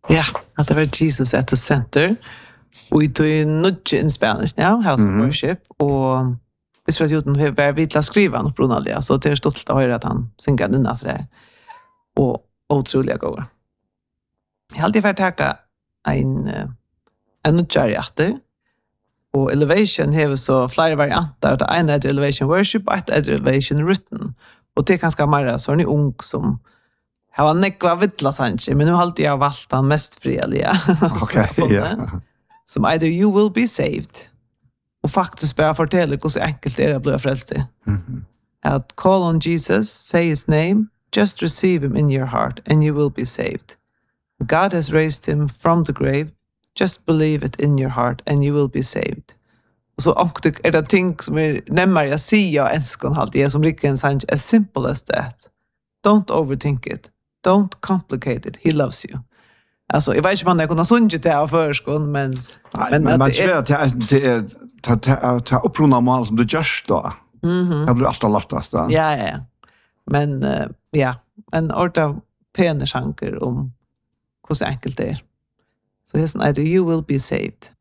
Ja, att det var Jesus at the center. Och det är nudge in Spanish now, House of Worship. Och visst för att Joten har vitla skriva något Brunaldia, så det är stolt att höra att han synger den där det. Och otroliga gånger. Jag har alltid fått tacka en nudge hjärta. Och Elevation har så flera varianter. Det ena är Elevation Worship och ett är Elevation Written. Och det är ganska mer så är ni ung som har nekva vittla sanche, men nu har alltid jag valt den mest fredliga. Okej, ja. Som either you will be saved. Och faktiskt bara fortälla hur så enkelt det är att bli frälst. Att call on Jesus, say his name, just receive him in your heart and you will be saved. God has raised him from the grave. Just believe it in your heart and you will be saved. Och så är det ting som är närmare jag säger och älskar allt det som Rickard Sanch as simple as that. Don't overthink it. Don't complicate it. He loves you. Alltså, jag vet inte om man kunde sunga det av förskon, men man tror att det är ta uppruna mål som du görs då. Det blir alltid lättast då. Ja. Men ja, en orta pene chanker om hur enkelt det är. Så heter either you will be saved.